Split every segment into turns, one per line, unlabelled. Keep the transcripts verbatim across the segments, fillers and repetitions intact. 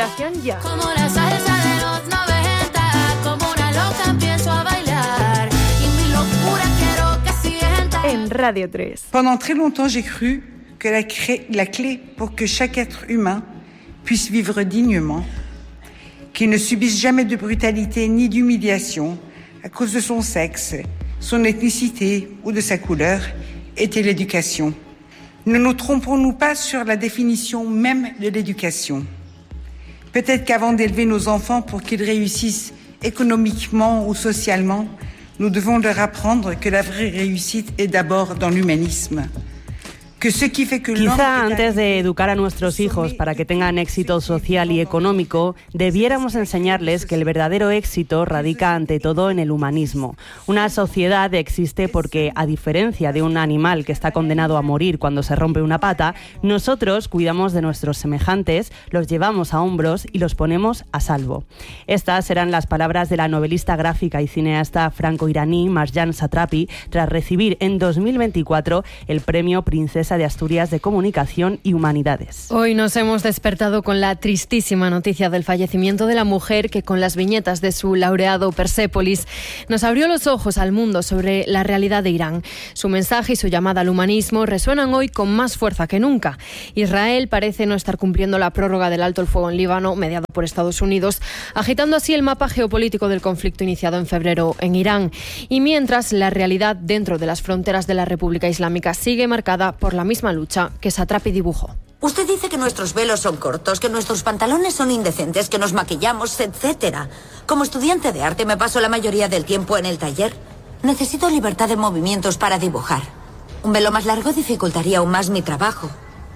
Generación Ya.
Como la salsa de los noventa, como una loca empiezo a bailar y mi locura quiero que sienta.
En Radio tres.
Pendant très longtemps, j'ai cru que la, cré- la clé pour que chaque être humain puisse vivre dignement, qu'il ne subisse jamais de brutalité ni d'humiliation à cause de son sexe, son ethnicité ou de sa couleur, était l'éducation. Ne nous trompons-nous pas sur la définition même de l'éducation. Peut-être qu'avant d'élever nos enfants pour qu'ils réussissent économiquement ou socialement, nous devons leur apprendre que la vraie réussite est d'abord dans l'humanisme.
Quizá antes de educar a nuestros hijos para que tengan éxito social y económico, debiéramos enseñarles que el verdadero éxito radica ante todo en el humanismo. Una sociedad existe porque, a diferencia de un animal que está condenado a morir cuando se rompe una pata, nosotros cuidamos de nuestros semejantes, los llevamos a hombros y los ponemos a salvo. Estas eran las palabras de la novelista gráfica y cineasta franco-iraní Marjan Satrapi tras recibir en dos mil veinticuatro el premio Princesa de Asturias de Comunicación y Humanidades.
Hoy nos hemos despertado con la tristísima noticia del fallecimiento de la mujer que, con las viñetas de su laureado Persépolis, nos abrió los ojos al mundo sobre la realidad de Irán. Su mensaje y su llamada al humanismo resuenan hoy con más fuerza que nunca. Israel parece no estar cumpliendo la prórroga del alto el fuego en Líbano, mediado por Estados Unidos, agitando así el mapa geopolítico del conflicto iniciado en febrero en Irán. Y mientras, la realidad dentro de las fronteras de la República Islámica sigue marcada por la misma lucha que Satrapi dibujó.
Usted dice que nuestros velos son cortos, que nuestros pantalones son indecentes, que nos maquillamos, etcétera. Como estudiante de arte me paso la mayoría del tiempo en el taller. Necesito libertad de movimientos para dibujar. Un velo más largo dificultaría aún más mi trabajo.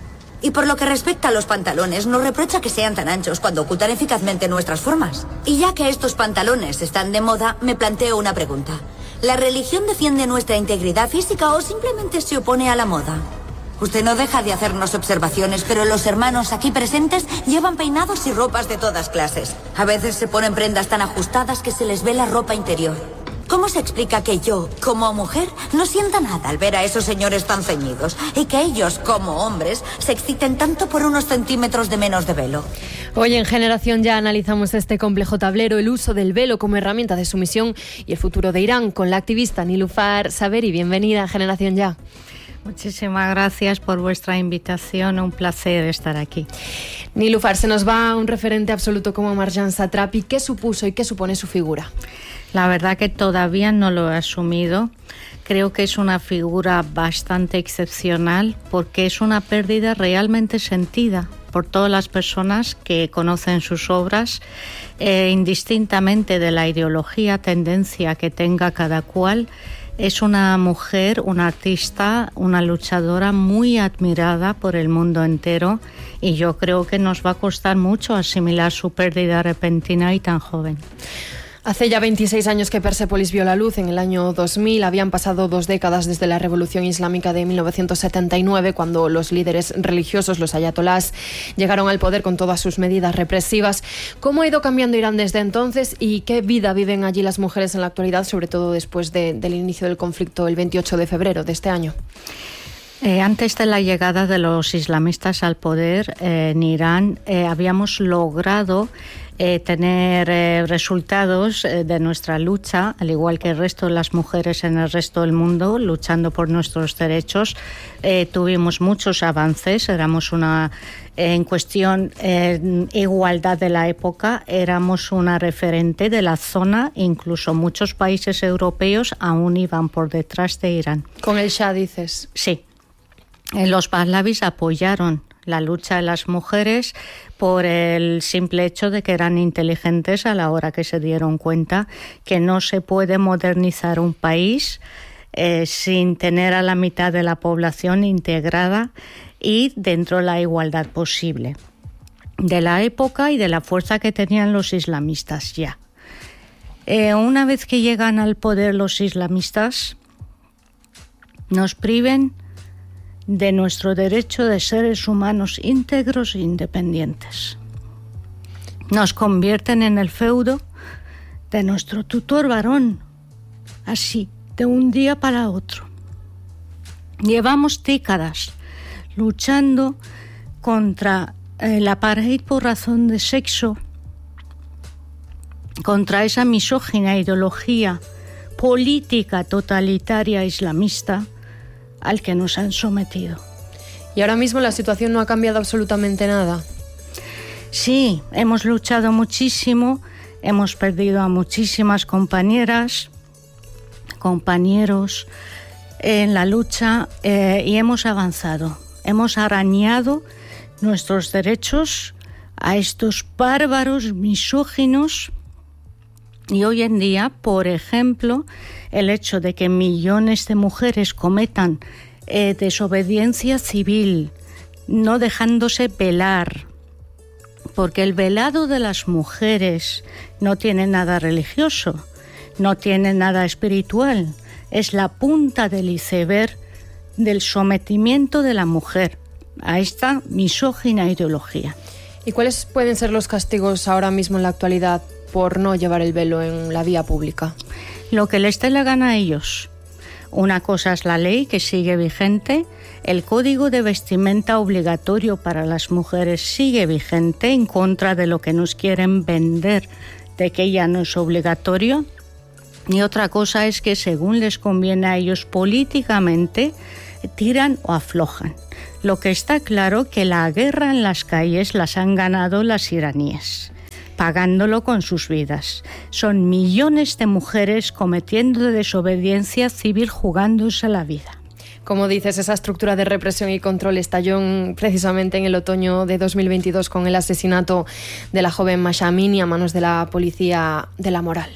Y por lo que respecta a los pantalones, nos reprocha que sean tan anchos cuando ocultan eficazmente nuestras formas. Y ya que estos pantalones están de moda, me planteo una pregunta. ¿La religión defiende nuestra integridad física o simplemente se opone a la moda? Usted no deja de hacernos observaciones, pero los hermanos aquí presentes llevan peinados y ropas de todas clases. A veces se ponen prendas tan ajustadas que se les ve la ropa interior. ¿Cómo se explica que yo, como mujer, no sienta nada al ver a esos señores tan ceñidos y que ellos, como hombres, se exciten tanto por unos centímetros de menos de velo?
Hoy en Generación Ya analizamos este complejo tablero, el uso del velo como herramienta de sumisión y el futuro de Irán con la activista Nilüfer Saberi. Bienvenida a Generación Ya.
Muchísimas gracias por vuestra invitación, un placer estar aquí.
Nilüfer, se nos va un referente absoluto como Marjan Satrapi. ¿Qué supuso y qué supone su figura?
La verdad que todavía no lo he asumido. Creo que es una figura bastante excepcional porque es una pérdida realmente sentida por todas las personas que conocen sus obras, eh, indistintamente de la ideología, tendencia que tenga cada cual. Es una mujer, una artista, una luchadora muy admirada por el mundo entero y yo creo que nos va a costar mucho asimilar su pérdida repentina y tan joven.
Hace ya veintiséis años que Persépolis vio la luz, en el año dos mil. Habían pasado dos décadas desde la Revolución Islámica de mil novecientos setenta y nueve, cuando los líderes religiosos, los ayatolás, llegaron al poder con todas sus medidas represivas. ¿Cómo ha ido cambiando Irán desde entonces y qué vida viven allí las mujeres en la actualidad, sobre todo después de, del inicio del conflicto el veintiocho de febrero de este año?
Eh, antes de la llegada de los islamistas al poder eh, en Irán, eh, habíamos logrado Eh, tener eh, resultados eh, de nuestra lucha, al igual que el resto de las mujeres en el resto del mundo, luchando por nuestros derechos. Eh, tuvimos muchos avances, éramos una, eh, en cuestión eh, igualdad de la época, éramos una referente de la zona, incluso muchos países europeos aún iban por detrás de Irán.
¿Con el Shah dices?
Sí. Eh, los pahlavis apoyaron la lucha de las mujeres por el simple hecho de que eran inteligentes a la hora que se dieron cuenta que no se puede modernizar un país eh, sin tener a la mitad de la población integrada y dentro de la igualdad posible, de la época y de la fuerza que tenían los islamistas ya. Eh, una vez que llegan al poder los islamistas, nos priven de nuestro derecho de seres humanos íntegros e independientes. Nos convierten en el feudo de nuestro tutor varón, así, de un día para otro. Llevamos décadas luchando contra el apartheid por razón de sexo, contra esa misógina ideología política totalitaria islamista al que nos han sometido.
¿Y ahora mismo la situación no ha cambiado absolutamente nada?
Sí, hemos luchado muchísimo, hemos perdido a muchísimas compañeras, compañeros en la lucha eh, y hemos avanzado. Hemos arañado nuestros derechos a estos bárbaros misóginos. Y hoy en día, por ejemplo, el hecho de que millones de mujeres cometan eh, desobediencia civil, no dejándose velar, porque el velado de las mujeres no tiene nada religioso, no tiene nada espiritual, es la punta del iceberg del sometimiento de la mujer a esta misógina ideología.
¿Y cuáles pueden ser los castigos ahora mismo en la actualidad por no llevar el velo en la vía pública?
Lo que les dé la gana a ellos. Una cosa es la ley que sigue vigente, el código de vestimenta obligatorio para las mujeres sigue vigente en contra de lo que nos quieren vender, de que ya no es obligatorio. Y otra cosa es que según les conviene a ellos políticamente, tiran o aflojan. Lo que está claro que la guerra en las calles las han ganado las iraníes, pagándolo con sus vidas. Son millones de mujeres cometiendo desobediencia civil, jugándose la vida.
Como dices, esa estructura de represión y control estalló en, precisamente en el otoño de dos mil veintidós con el asesinato de la joven Mahsa Amini a manos de la policía de la moral.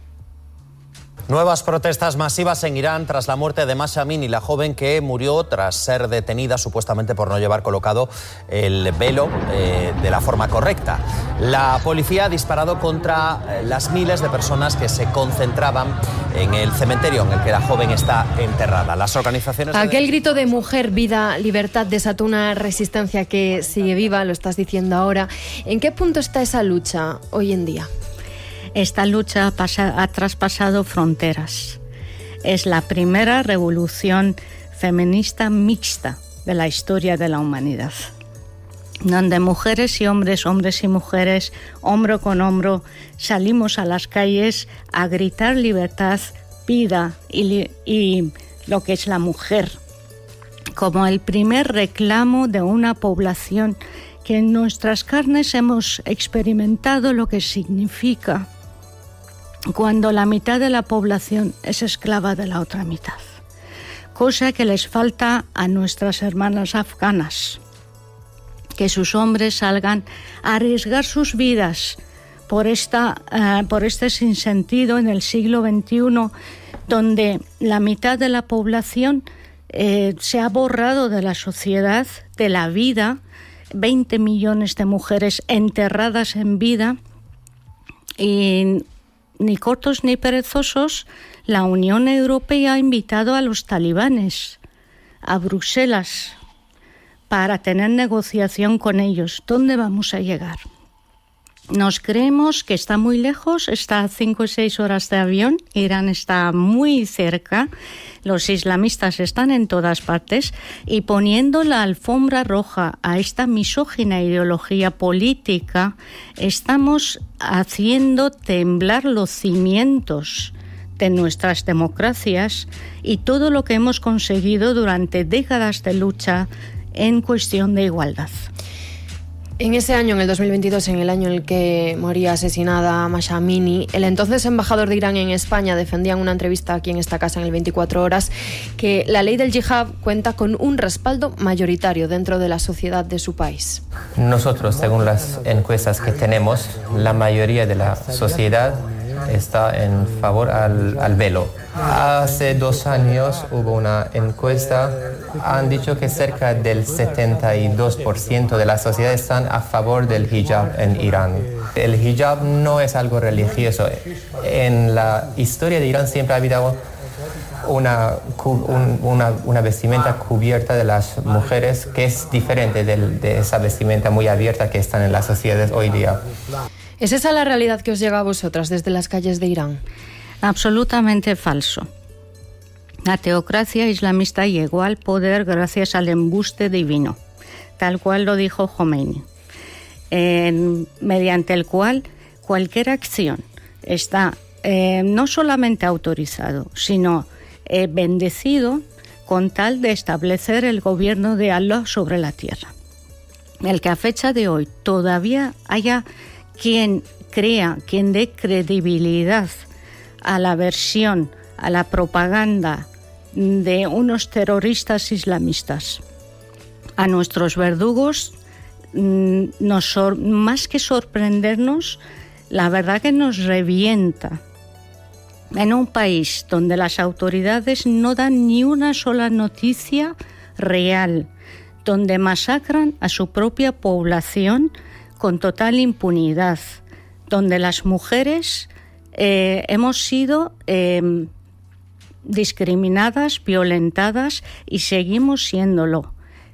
Nuevas protestas masivas en Irán tras la muerte de Mahsa Amini, la joven que murió tras ser detenida supuestamente por no llevar colocado el velo eh, de la forma correcta. La policía ha disparado contra las miles de personas que se concentraban en el cementerio en el que la joven está enterrada. Las organizaciones...
Aquel grito de mujer, vida, libertad desató una resistencia que sigue viva, lo estás diciendo ahora. ¿En qué punto está esa lucha hoy en día?
Esta lucha pasa, ha traspasado fronteras. Es la primera revolución feminista mixta de la historia de la humanidad, donde mujeres y hombres, hombres y mujeres, hombro con hombro, salimos a las calles a gritar libertad, vida y, y lo que es la mujer, como el primer reclamo de una población que en nuestras carnes hemos experimentado lo que significa cuando la mitad de la población es esclava de la otra mitad, cosa que les falta a nuestras hermanas afganas, que sus hombres salgan a arriesgar sus vidas por, esta, uh, por este sinsentido en el siglo veintiuno, donde la mitad de la población eh, se ha borrado de la sociedad, de la vida, veinte millones de mujeres enterradas en vida. Y ni cortos ni perezosos, la Unión Europea ha invitado a los talibanes a Bruselas para tener negociación con ellos. ¿Dónde vamos a llegar? Nos creemos que está muy lejos, está a cinco o seis horas de avión, Irán está muy cerca, los islamistas están en todas partes y poniendo la alfombra roja a esta misógina ideología política, estamos haciendo temblar los cimientos de nuestras democracias y todo lo que hemos conseguido durante décadas de lucha en cuestión de igualdad.
En ese año, en el dos mil veintidós, en el año en el que moría asesinada Mahsa Amini, el entonces embajador de Irán en España defendía en una entrevista aquí en esta casa en el veinticuatro horas que la ley del yihad cuenta con un respaldo mayoritario dentro de la sociedad de su país.
Nosotros, según las encuestas que tenemos, la mayoría de la sociedad está en favor al, al velo. Hace dos años hubo una encuesta, han dicho que cerca del setenta y dos por ciento de la sociedad están a favor del hijab en Irán. El hijab no es algo religioso. En la historia de Irán siempre ha habido una, una, una vestimenta cubierta de las mujeres que es diferente de, de esa vestimenta muy abierta que están en las sociedades hoy día.
¿Es esa la realidad que os llega a vosotras desde las calles de Irán?
Absolutamente falso. La teocracia islamista llegó al poder gracias al embuste divino, tal cual lo dijo Khomeini. eh, mediante el cual cualquier acción está eh, no solamente autorizado, sino eh, bendecido con tal de establecer el gobierno de Allah sobre la tierra. El que a fecha de hoy todavía haya quien crea, quien dé credibilidad a la versión, a la propaganda de unos terroristas islamistas, a nuestros verdugos, nos, más que sorprendernos, la verdad que nos revienta. En un país donde las autoridades no dan ni una sola noticia real, donde masacran a su propia población con total impunidad, donde las mujeres eh, hemos sido eh, discriminadas, violentadas y seguimos siéndolo,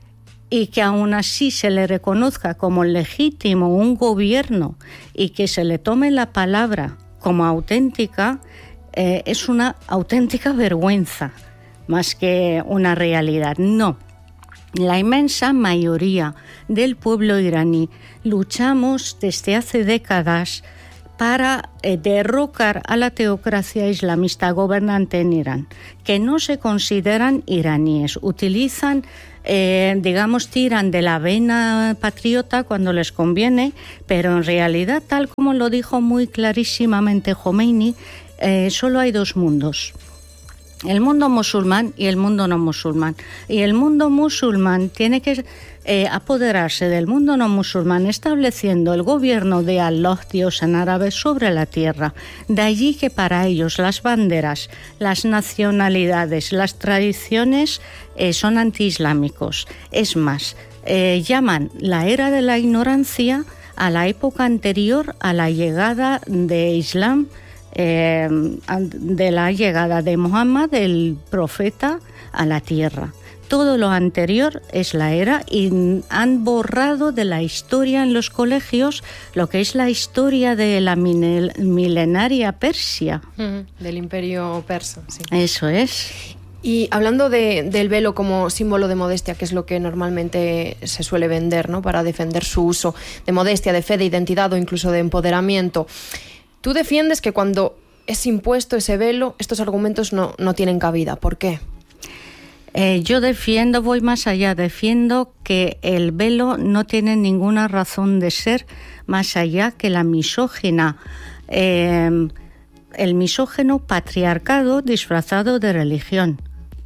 y que aún así se le reconozca como legítimo un gobierno y que se le tome la palabra como auténtica, eh, es una auténtica vergüenza, más que una realidad. No. La inmensa mayoría del pueblo iraní luchamos desde hace décadas para eh, derrocar a la teocracia islamista gobernante en Irán, que no se consideran iraníes, utilizan, eh, digamos, tiran de la vena patriota cuando les conviene, pero en realidad, tal como lo dijo muy clarísimamente Jomeini, eh, solo hay dos mundos. El mundo musulmán y el mundo no musulmán. Y el mundo musulmán tiene que eh, apoderarse del mundo no musulmán, estableciendo el gobierno de Allah, Dios en árabe, sobre la tierra. De allí que para ellos las banderas, las nacionalidades, las tradiciones eh, son antiislámicos. Es más, eh, llaman la era de la ignorancia a la época anterior a la llegada de Islam, Eh, de la llegada de Muhammad, el profeta, a la tierra. Todo lo anterior es la era, y han borrado de la historia en los colegios lo que es la historia de la milenaria Persia.
Uh-huh. Del imperio persa, sí.
Eso es.
Y hablando de, del velo como símbolo de modestia, que es lo que normalmente se suele vender, ¿no?, para defender su uso, de modestia, de fe, de identidad o incluso de empoderamiento, tú defiendes que cuando es impuesto ese velo, estos argumentos no, no tienen cabida. ¿Por qué?
Eh, yo defiendo, voy más allá, defiendo que el velo no tiene ninguna razón de ser más allá que la misógina, eh, el misógeno patriarcado disfrazado de religión.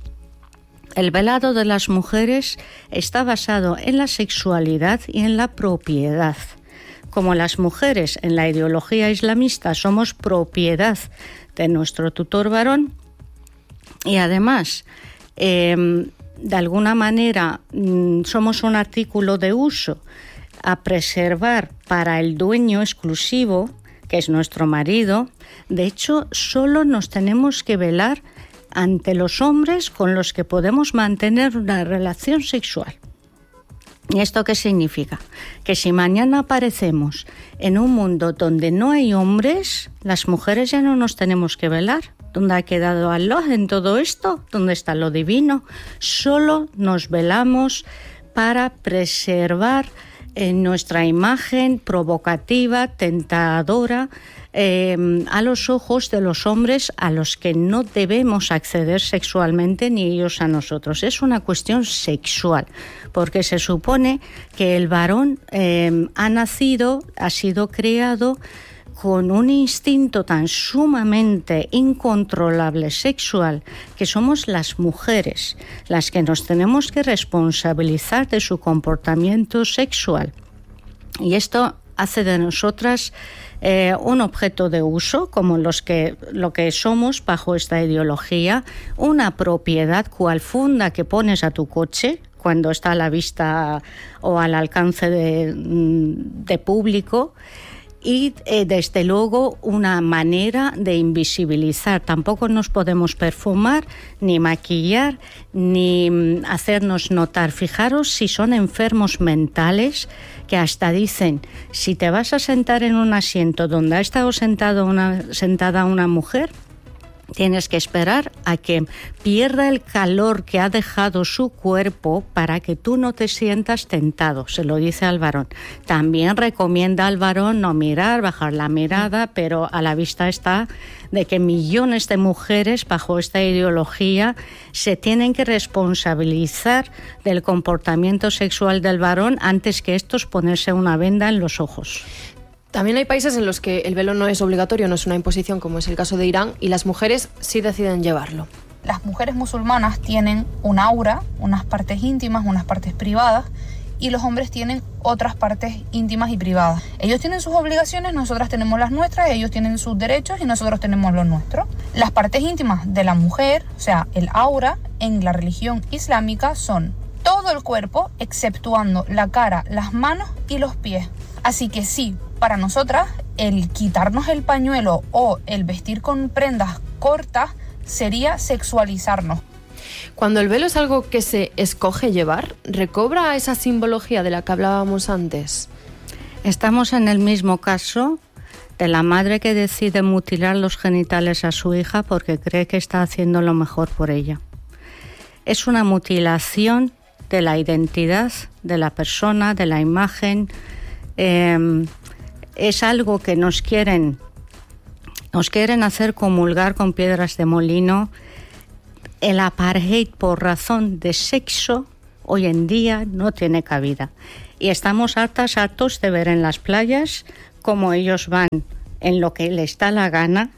El velado de las mujeres está basado en la sexualidad y en la propiedad. Como las mujeres en la ideología islamista somos propiedad de nuestro tutor varón, y además eh, de alguna manera mm, somos un artículo de uso a preservar para el dueño exclusivo, que es nuestro marido, de hecho solo nos tenemos que velar ante los hombres con los que podemos mantener una relación sexual. ¿Y esto qué significa? Que si mañana aparecemos en un mundo donde no hay hombres, las mujeres ya no nos tenemos que velar. ¿Dónde ha quedado Allah en todo esto? ¿Dónde está lo divino? Solo nos velamos para preservar eh, nuestra imagen provocativa, tentadora, eh, a los ojos de los hombres a los que no debemos acceder sexualmente ni ellos a nosotros. Es una cuestión sexual, porque se supone que el varón eh, ha nacido, ha sido creado con un instinto tan sumamente incontrolable sexual, que somos las mujeres las que nos tenemos que responsabilizar de su comportamiento sexual. Y esto hace de nosotras eh, un objeto de uso, como los que, lo que somos bajo esta ideología, una propiedad cual funda que pones a tu coche cuando está a la vista o al alcance de, de público, y eh, desde luego una manera de invisibilizar. Tampoco nos podemos perfumar, ni maquillar, ni hacernos notar. Fijaros si son enfermos mentales, que hasta dicen, si te vas a sentar en un asiento donde ha estado sentado una, sentada una mujer, Tienes que esperar a que pierda el calor que ha dejado su cuerpo para que tú no te sientas tentado, se lo dice al varón. También recomienda al varón no mirar, bajar la mirada, pero a la vista está de que millones de mujeres bajo esta ideología se tienen que responsabilizar del comportamiento sexual del varón antes que estos ponerse una venda en los ojos.
También hay países en los que el velo no es obligatorio, no es una imposición, como es el caso de Irán, y las mujeres sí deciden llevarlo.
Las mujeres musulmanas tienen un aura, unas partes íntimas, unas partes privadas, y los hombres tienen otras partes íntimas y privadas. Ellos tienen sus obligaciones, nosotras tenemos las nuestras, ellos tienen sus derechos y nosotros tenemos los nuestros. Las partes íntimas de la mujer, o sea, el aura, en la religión islámica son todo el cuerpo, exceptuando la cara, las manos y los pies. Así que sí, para nosotras, el quitarnos el pañuelo o el vestir con prendas cortas sería sexualizarnos.
Cuando el velo es algo que se escoge llevar, ¿recobra esa simbología de la que hablábamos antes?
Estamos en el mismo caso de la madre que decide mutilar los genitales a su hija porque cree que está haciendo lo mejor por ella. Es una mutilación de la identidad de la persona, de la imagen. Eh, es algo que nos quieren, nos quieren hacer comulgar con piedras de molino. El apartheid por razón de sexo hoy en día no tiene cabida. Y estamos hartas, hartos de ver en las playas cómo ellos van en lo que les da la gana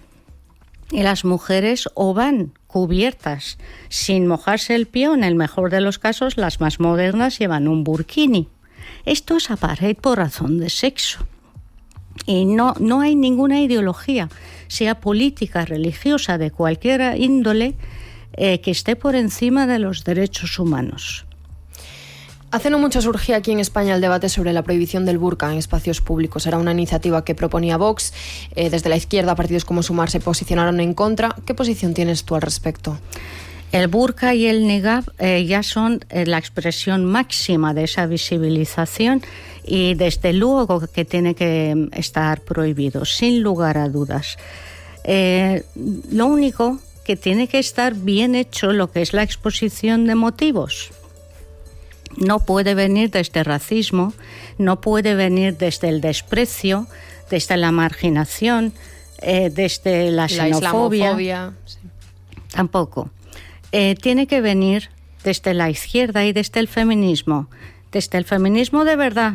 y las mujeres o van cubiertas sin mojarse el pie, o en el mejor de los casos las más modernas llevan un burkini. Esto es apartheid por razón de sexo. Y no, no hay ninguna ideología, sea política, religiosa, de cualquier índole, eh, que esté por encima de los derechos humanos.
Hace no mucho surgía aquí en España el debate sobre la prohibición del burka en espacios públicos. Era una iniciativa que proponía Vox. Eh, desde la izquierda, partidos como Sumar se posicionaron en contra. ¿Qué posición tienes tú al respecto?
El burka y el niqab eh, ya son eh, la expresión máxima de esa visibilización y desde luego que tiene que estar prohibido, sin lugar a dudas. Eh, lo único que tiene que estar bien hecho lo que es la exposición de motivos. No puede venir desde racismo, no puede venir desde el desprecio, desde la marginación, eh, desde la xenofobia.
La islamofobia. Sí.
Tampoco. Eh, tiene que venir desde la izquierda y desde el feminismo. Desde el feminismo de verdad.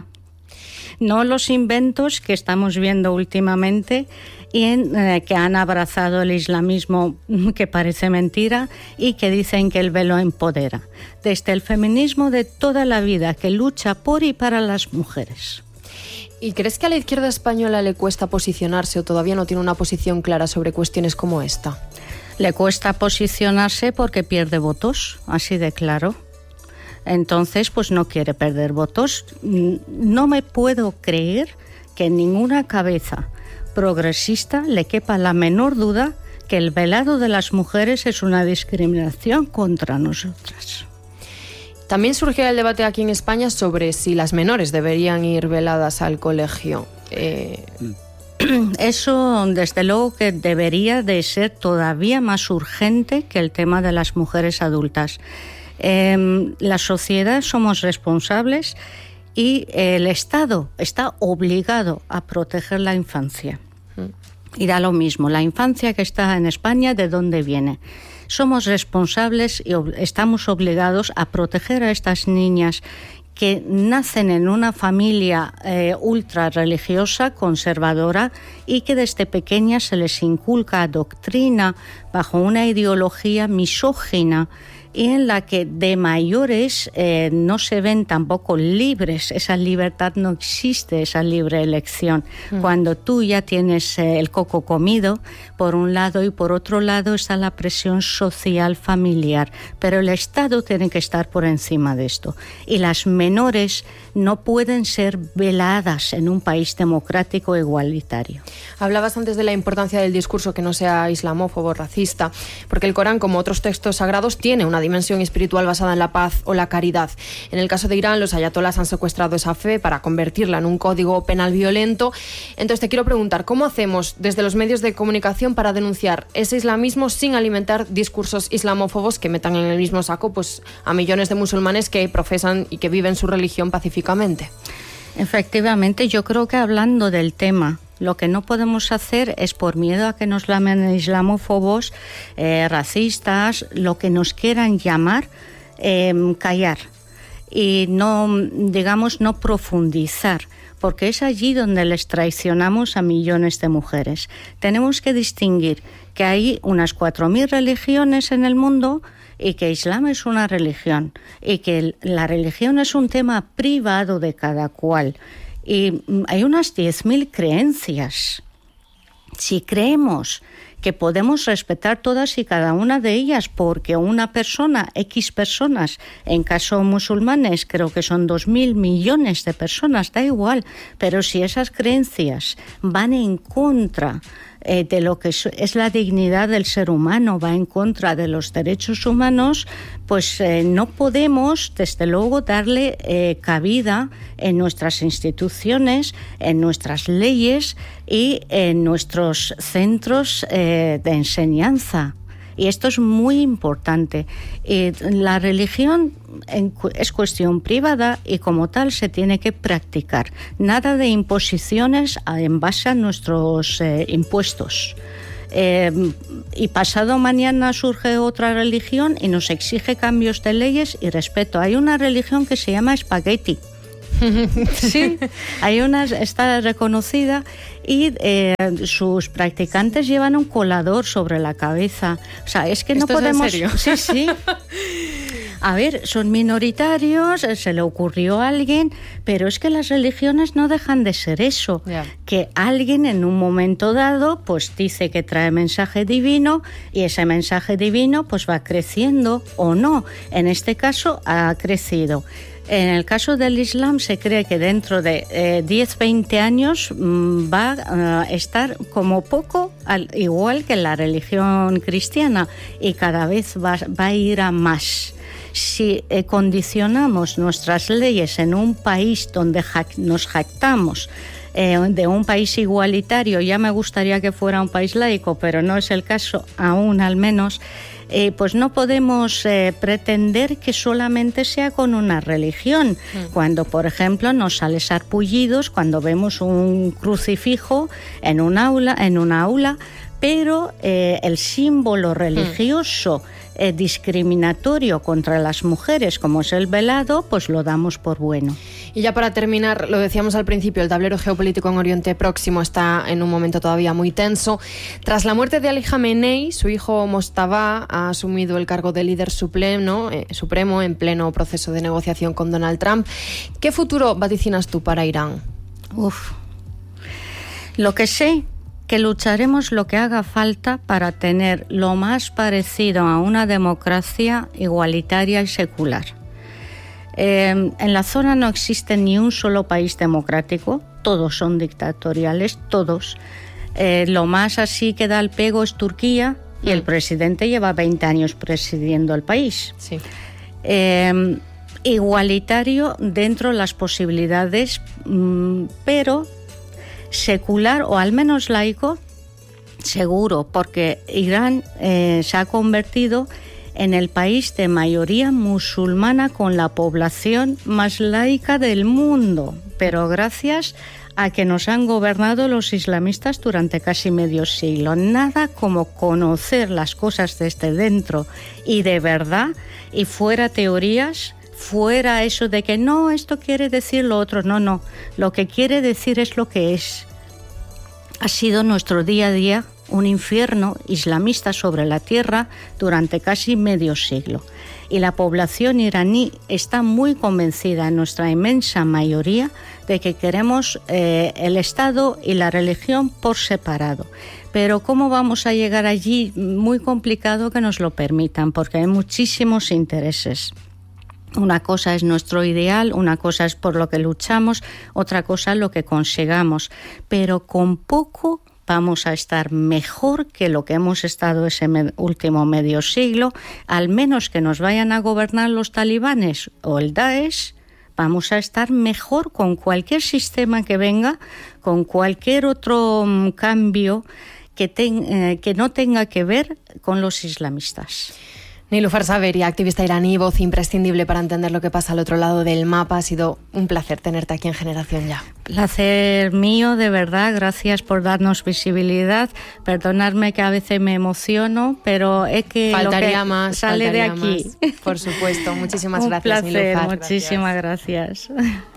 No los inventos que estamos viendo últimamente y en, eh, que han abrazado el islamismo, que parece mentira, y que dicen que el velo empodera. Desde el feminismo de toda la vida, que lucha por y para las mujeres.
¿Y crees que a la izquierda española le cuesta posicionarse o todavía no tiene una posición clara sobre cuestiones como esta?
Le cuesta posicionarse porque pierde votos, así de claro. Entonces, pues no quiere perder votos. No me puedo creer que en ninguna cabeza progresista le quepa la menor duda que el velado de las mujeres es una discriminación contra nosotras.
También surgió el debate aquí en España sobre si las menores deberían ir veladas al colegio. Eh...
Eso, desde luego, que debería de ser todavía más urgente que el tema de las mujeres adultas. Eh, la sociedad somos responsables y el Estado está obligado a proteger la infancia. Y da lo mismo, la infancia que está en España, ¿de dónde viene? Somos responsables y ob- estamos obligados a proteger a estas niñas que nacen en una familia eh, ultra religiosa, conservadora, y que desde pequeñas se les inculca doctrina bajo una ideología misógina y en la que de mayores eh, no se ven tampoco libres. Esa libertad no existe, esa libre elección. Mm. Cuando tú ya tienes eh, el coco comido, por un lado, y por otro lado está la presión social familiar. Pero el Estado tiene que estar por encima de esto. Y las menores no pueden ser veladas en un país democrático e igualitario.
Hablabas antes de la importancia del discurso que no sea islamófobo, racista, porque el Corán, como otros textos sagrados, tiene una dimensión espiritual basada en la paz o la caridad. En el caso de Irán, los ayatolás han secuestrado esa fe para convertirla en un código penal violento. Entonces te quiero preguntar, ¿cómo hacemos desde los medios de comunicación para denunciar ese islamismo sin alimentar discursos islamófobos que metan en el mismo saco pues, a millones de musulmanes que profesan y que viven su religión pacíficamente?
Efectivamente, yo creo que hablando del tema, lo que no podemos hacer es, por miedo a que nos llamen islamófobos, eh, racistas, lo que nos quieran llamar, eh, callar y no, digamos, no profundizar, porque es allí donde les traicionamos a millones de mujeres. Tenemos que distinguir que hay unas cuatro mil religiones en el mundo y que Islam es una religión y que la religión es un tema privado de cada cual. Y hay unas diez mil creencias. Si creemos que podemos respetar todas y cada una de ellas porque una persona, X personas, en caso musulmanes creo que son dos mil millones de personas, da igual, pero si esas creencias van en contra eh, de lo que es la dignidad del ser humano, va en contra de los derechos humanos, pues eh, no podemos, desde luego, darle eh, cabida en nuestras instituciones, en nuestras leyes y en nuestros centros eh, de enseñanza. Y esto es muy importante. Eh, la religión en, es cuestión privada y como tal se tiene que practicar. Nada de imposiciones en base a nuestros eh, impuestos. Eh, y pasado mañana surge otra religión y nos exige cambios de leyes y respeto. Hay una religión que se llama espagueti. Sí, hay una, está reconocida y eh, sus practicantes llevan un colador sobre la cabeza. O sea, es que no podemos.
¿Es en serio?
Sí, sí. A ver, son minoritarios, se le ocurrió a alguien, pero es que las religiones no dejan de ser eso. Yeah. Que alguien en un momento dado pues dice que trae mensaje divino y ese mensaje divino pues va creciendo o no. En este caso ha crecido. En el caso del Islam se cree que dentro de eh, diez, veinte años mmm, va a uh, estar como poco al, igual que la religión cristiana y cada vez va, va a ir a más. Si eh, condicionamos nuestras leyes en un país donde jac- nos jactamos eh, de un país igualitario, ya me gustaría que fuera un país laico, pero no es el caso aún al menos, Eh, pues no podemos eh, pretender que solamente sea con una religión. Mm. Cuando, por ejemplo, nos sale sarpullidos cuando vemos un crucifijo en un aula, en una aula, pero eh, el símbolo religioso mm. eh, discriminatorio contra las mujeres, como es el velado, pues lo damos por bueno.
Y ya para terminar, lo decíamos al principio, el tablero geopolítico en Oriente Próximo está en un momento todavía muy tenso. Tras la muerte de Ali Khamenei, su hijo Mostabá ha asumido el cargo de líder supremo, eh, supremo en pleno proceso de negociación con Donald Trump. ¿Qué futuro vaticinas tú para Irán?
Uf. Lo que sé, que lucharemos lo que haga falta para tener lo más parecido a una democracia igualitaria y secular. Eh, en la zona no existe ni un solo país democrático, todos son dictatoriales, todos. Eh, lo más así que da el pego es Turquía y mm. el presidente lleva veinte años presidiendo el país.
Sí.
Eh, igualitario dentro de las posibilidades, mmm, pero secular o al menos laico, seguro, porque Irán eh, se ha convertido en el país de mayoría musulmana con la población más laica del mundo, pero gracias a que nos han gobernado los islamistas durante casi medio siglo. Nada como conocer las cosas desde dentro y de verdad, y fuera teorías, fuera eso de que no, esto quiere decir lo otro. No, no, lo que quiere decir es lo que es. Ha sido nuestro día a día un infierno islamista sobre la tierra durante casi medio siglo. Y la población iraní está muy convencida, en nuestra inmensa mayoría, de que queremos eh, el Estado y la religión por separado. Pero ¿cómo vamos a llegar allí? Muy complicado que nos lo permitan, porque hay muchísimos intereses. Una cosa es nuestro ideal, una cosa es por lo que luchamos, otra cosa es lo que consigamos. Pero con poco vamos a estar mejor que lo que hemos estado ese me- último medio siglo, al menos que nos vayan a gobernar los talibanes o el Daesh, vamos a estar mejor con cualquier sistema que venga, con cualquier otro um, cambio que, ten, eh, que no tenga que ver con los islamistas.
Nilüfer Saberi, activista iraní, voz imprescindible para entender lo que pasa al otro lado del mapa. Ha sido un placer tenerte aquí en Generación Ya.
Placer mío, de verdad. Gracias por darnos visibilidad. Perdonadme que a veces me emociono, pero es que
Faltaría
lo que
más,
sale
faltaría
de aquí.
Más. Por supuesto. Muchísimas
Un
gracias,
placer,
Nilüfer.
muchísimas gracias.